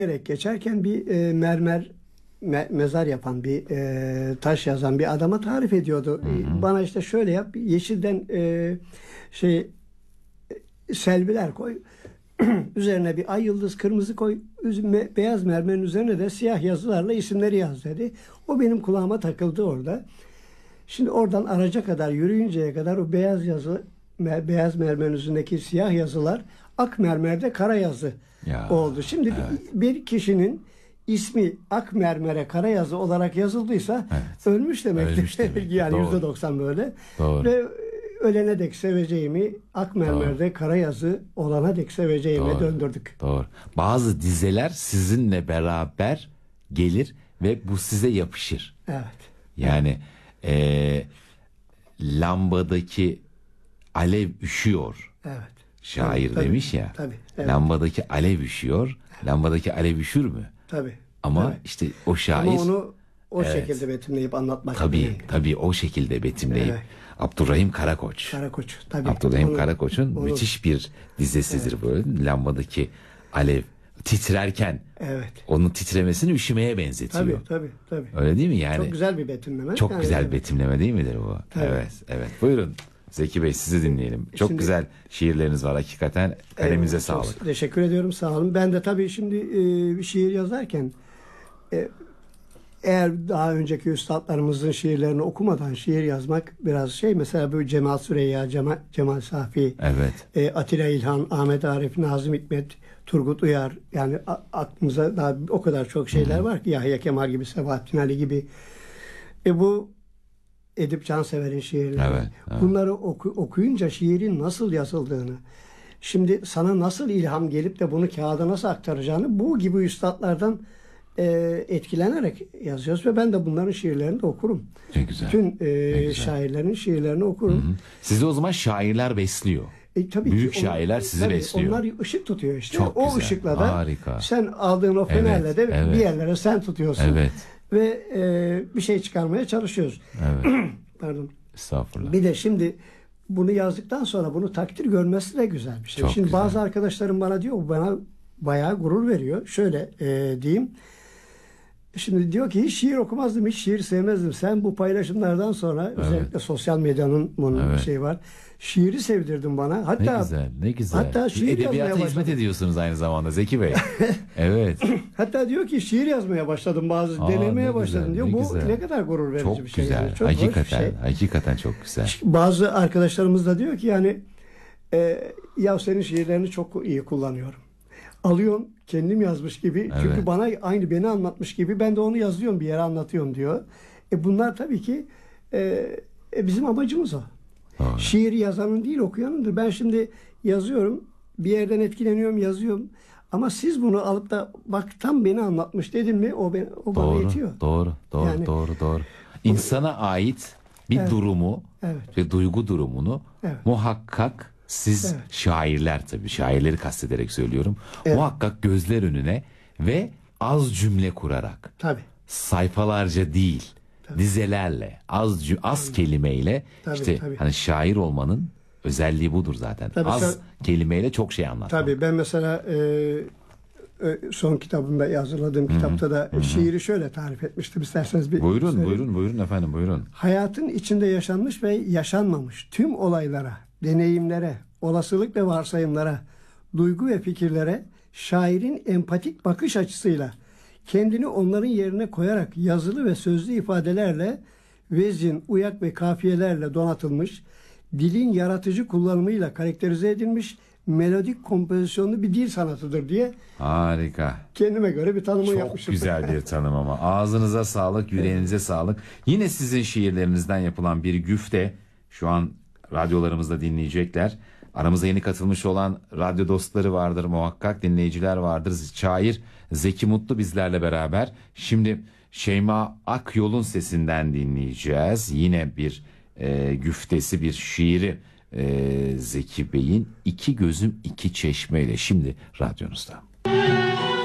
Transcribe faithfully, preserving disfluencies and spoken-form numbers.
Gerek geçerken bir e, mermer me- mezar yapan bir e, taş yazan bir adama tarif ediyordu. Hı hı. Bana işte şöyle yap, yeşilden e, şey selviler koy. Üzerine bir ay yıldız kırmızı koy. Üzme, beyaz mermerin üzerine de siyah yazılarla isimleri yaz dedi. O benim kulağıma takıldı orada. Şimdi oradan araca kadar yürüyünceye kadar o beyaz yazı me- beyaz mermerin üzerindeki siyah yazılar ak mermerde kara yazı Ya, oldu. Şimdi evet. bir, bir kişinin ismi ak mermere kara yazı olarak yazıldıysa Evet. ölmüş demektir. Ölmüş demek. Yani Doğru. yüzde doksan böyle. Doğru. Ve ölene dek seveceğimi ak mermerde kara yazı olana dek seveceğime Doğru. döndürdük. Doğru. Bazı dizeler sizinle beraber gelir ve bu size yapışır. Evet. Yani eee, lambadaki alev üşüyor. Evet. Şair Tabii, tabii, demiş ya. tabii, evet. Lambadaki alev üşüyor. Lambadaki alev üşür mü? Tabii. Ama tabii. işte o şair Ama onu o Evet. şekilde betimleyip anlatmak tabii önemli. tabii o şekilde betimleyip Evet. Abdurrahim Karakoç. Karakoç. Tabii. Abdurrahim Onu- Karakoç'un onu- müthiş bir dizesidir böyle. Lambadaki alev titrerken Evet. onun titremesini üşümeye benzetiyor. Tabii tabii tabii. Öyle değil mi yani? Çok güzel bir betimleme. Çok Yani güzel evet. betimleme değil midir bu? Tabii. Evet, evet. Buyurun Zeki Bey, sizi dinleyelim. Çok Şimdi- güzel şiirleriniz var hakikaten. Kalemize Eyvallah, çok sağlık. Teşekkür ediyorum, sağ olun. Ben de tabii şimdi e, bir şiir yazarken e, eğer daha önceki üstadlarımızın şiirlerini okumadan şiir yazmak biraz şey, mesela bu Cemal Süreyya, Cemal, Cemal Safi, Evet. e, Atilla İlhan, Ahmet Arif, Nazım Hikmet, Turgut Uyar, yani a- aklımıza daha o kadar çok şeyler var ki, Yahya Kemal gibi, Sebahattin Ali gibi. E bu Edip Cansever'in şiirleri. Evet, evet. Bunları oku- okuyunca şiirin nasıl yazıldığını, şimdi sana nasıl ilham gelip de bunu kağıda nasıl aktaracağını bu gibi üstadlardan e, etkilenerek yazıyoruz ve ben de bunların şiirlerini de okurum. Ne güzel. Bütün e, güzel. şairlerin şiirlerini okurum. Sizi o zaman şairler besliyor. E, tabii Büyük ki şairler onlar- sizi tabii besliyor. Onlar ışık tutuyor işte. Çok o güzel, ışıkla da harika. sen aldığın o fenerle de evet. bir yerlere sen tutuyorsun. Evet. Ve e, bir şey çıkarmaya çalışıyoruz. Evet. Pardon. Estağfurullah. Bir de şimdi bunu yazdıktan sonra bunu takdir görmesi de güzel bir şey. Çok Şimdi güzel. bazı arkadaşlarım bana diyor, bu bana bayağı gurur veriyor. Şöyle e, diyeyim. Şimdi diyor ki hiç şiir okumazdım, hiç şiir sevmezdim. Sen bu paylaşımlardan sonra özellikle sosyal medyanın bunun Evet. şeyi var. Şiiri sevdirdin bana. Hatta Ne güzel, ne güzel. hatta şiir Edebiyata yazmaya hizmet başladım. ediyorsunuz aynı zamanda Zeki Bey. Evet. Hatta diyor ki şiir yazmaya başladım, bazı Aa, ne denemeye başladım güzel, diyor. ne Bu güzel. ne kadar gurur verici Çok bir şey. güzel. Yani. Çok hoş bir hakikaten, şey. hakikaten çok güzel. Bazı arkadaşlarımız da diyor ki yani e, ya senin şiirlerini çok iyi kullanıyorum. Alıyorum kendim yazmış gibi. Evet. Çünkü bana aynı beni anlatmış gibi ben de onu yazıyorum, bir yere anlatıyorum diyor. E bunlar tabii ki e, e, bizim amacımız o. Doğru. Şiiri yazanın değil, okuyanındır. Ben şimdi yazıyorum, bir yerden etkileniyorum, yazıyorum. Ama siz bunu alıp da bak tam beni anlatmış dedin mi, o, ben, o bana Doğru, yetiyor. doğru, doğru, Yani- doğru, doğru. İnsana ait bir Evet. durumu Evet. ve duygu durumunu Evet. muhakkak siz Evet. şairler, tabii şairleri kastederek söylüyorum. Evet. Muhakkak gözler önüne ve az cümle kurarak, Tabii. sayfalarca değil, dizelerle, az cü- az kelimeyle, Tabii, işte tabii. hani şair olmanın özelliği budur zaten. Tabii, az sen- kelimeyle çok şey anlatmak. Tabii ben mesela e, e, son kitabımda, hazırladığım kitapta da şiiri şöyle tarif etmiştim, isterseniz bir Buyurun, söyleyeyim. buyurun, buyurun efendim, buyurun. Hayatın içinde yaşanmış ve yaşanmamış tüm olaylara, deneyimlere, olasılık ve varsayımlara, duygu ve fikirlere şairin empatik bakış açısıyla kendini onların yerine koyarak yazılı ve sözlü ifadelerle, vezin, uyak ve kafiyelerle donatılmış, dilin yaratıcı kullanımıyla karakterize edilmiş melodik kompozisyonlu bir dil sanatıdır diye Harika. kendime göre bir tanımı Çok yapmışım. güzel bir tanım ama. Ağzınıza sağlık, yüreğinize sağlık. Yine sizin şiirlerinizden yapılan bir güfte şu an radyolarımızda dinleyecekler. Aramıza yeni katılmış olan radyo dostları vardır, muhakkak dinleyiciler vardır. Şair Zeki Mutlu bizlerle beraber. Şimdi Şeyma Akyol'un sesinden dinleyeceğiz. Yine bir e, güftesi, bir şiiri e, Zeki Bey'in İki Gözüm İki Çeşme ile şimdi radyonuzda.